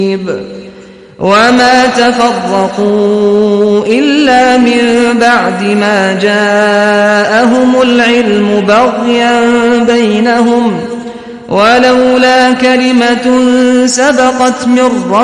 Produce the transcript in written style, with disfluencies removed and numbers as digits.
وما تفرقوا إلا من بعد ما جاءهم العلم بغيا بينهم ولولا كلمة سبقت من ربهم